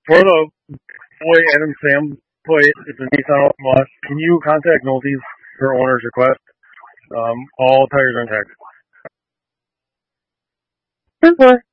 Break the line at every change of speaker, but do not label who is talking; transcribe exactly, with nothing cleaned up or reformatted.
For the boy Adam Sam plate, it's a Nissan Altima. Can you contact Nolte's for owner's request? Um, all tires are intact.
ten four.